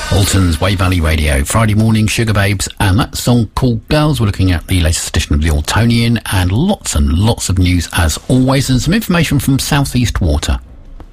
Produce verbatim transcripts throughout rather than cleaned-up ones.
Alton's Way Valley Radio, Friday morning, Sugar Babes, and that song called Girls. We're looking at the latest edition of the Altonian, and lots and lots of news as always, and some information from South East Water.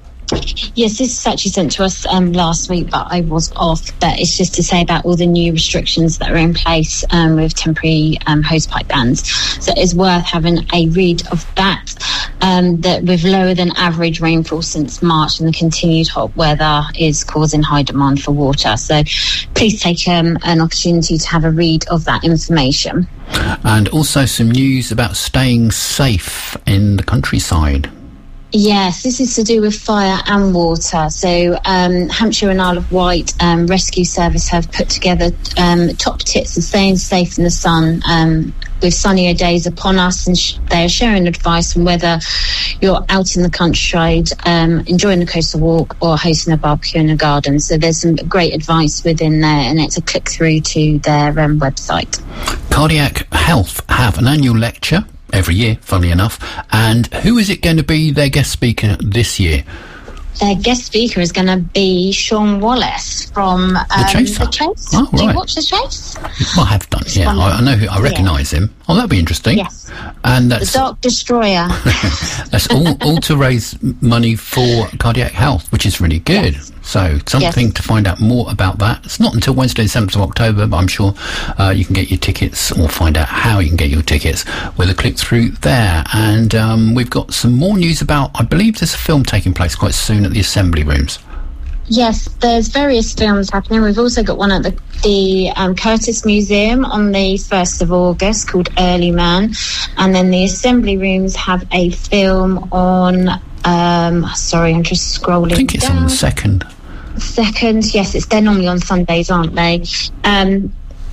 Yes, this is actually sent to us um, last week, but I was off. But it's just to say about all the new restrictions that are in place um, with temporary um, hosepipe bans. So it's worth having a read of that. Um, that with lower than average rainfall since March and the continued hot weather is causing high demand for water. So please take um, an opportunity to have a read of that information. And also some news about staying safe in the countryside. Yes, this is to do with fire and water. So um, Hampshire and Isle of Wight um, Rescue Service have put together um, top tips of staying safe in the sun um, with sunnier days upon us, and sh- they're sharing advice on whether you're out in the countryside um, enjoying a coastal walk or hosting a barbecue in a garden. So there's some great advice within there, and it's a click through to their um, website. Cardiac Health have an annual lecture every year, funnily enough. And who is it going to be their guest speaker this year? Their guest speaker is going to be Sean Wallace from um, The Chaser. The Chase. Oh, Do right. you watch The Chase? Well, I have done, It's yeah. funny. I, I know who, I recognise Yeah. him. Oh, that'll be interesting. Yes. And that's, The Dark Destroyer. that's all, all to raise money for cardiac health, which is really good. Yes. So something Yes. to find out more about that. It's not until Wednesday, the seventh of October, but I'm sure uh, you can get your tickets or find out how you can get your tickets with a click through there. And um, we've got some more news about, I believe there's a film taking place quite soon at the Assembly Rooms. Yes, there's various films happening. We've also got one at the, the um, Curtis Museum on the first of August called Early Man. And then the Assembly Rooms have a film on, um, sorry, I'm just scrolling I think it's down. on the second. Second, yes, it's they're normally on Sundays, aren't they? Um,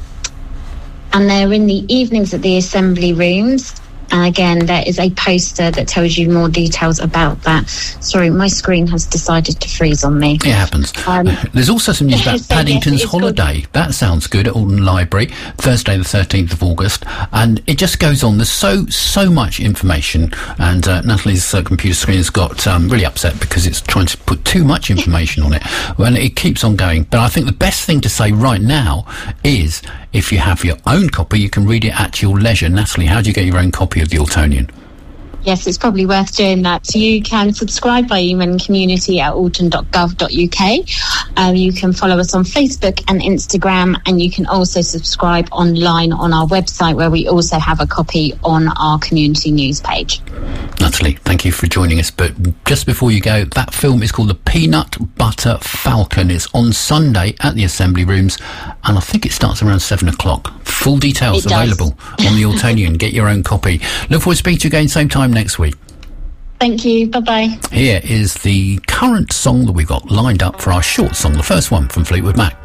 and they're in the evenings at the Assembly Rooms. And again, there is a poster that tells you more details about that. Sorry, my screen has decided to freeze on me. It happens. Um, There's also some news about so yes, Paddington's it's Holiday. good. That sounds good at Alton Library, Thursday the thirteenth of August. And it just goes on. There's so, so much information. And uh, Natalie's uh, computer screen has got um, really upset because it's trying to put too much information on it. Well, it keeps on going. But I think the best thing to say right now is if you have your own copy, you can read it at your leisure. Natalie, how do you get your own copy of the Altonian? Yes, it's probably worth doing that. So you can subscribe by emailing community at alton dot gov dot uk. Um, you can follow us on Facebook and Instagram, and you can also subscribe online on our website, where we also have a copy on our community news page. Natalie, thank you for joining us. But just before you go, that film is called The Peanut Butter Falcon. It's on Sunday at the Assembly Rooms, and I think it starts around seven o'clock. Full details It does. available on the Altonian. Get your own copy. Look forward to speaking to you again same time next week. Thank you. Bye-bye. Here is the current song that we've got lined up for our short song, the first one from Fleetwood Mac.